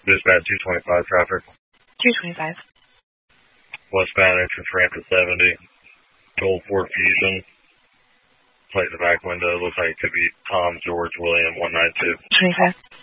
Dispatch 225 traffic. 225. Westbound entrance ramp to 70. Gold Ford Fusion. Plate in the back window. Looks like it could be Tom George William 192. 25.